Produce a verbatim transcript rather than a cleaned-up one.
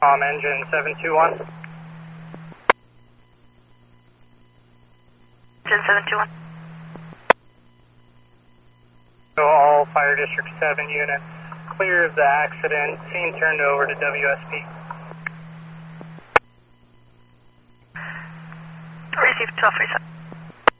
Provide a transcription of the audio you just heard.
Um, engine seven two one. Engine seven two one. So all Fire District seven units clear of the accident, scene turned over to W S P. Receive twelve forty-seven.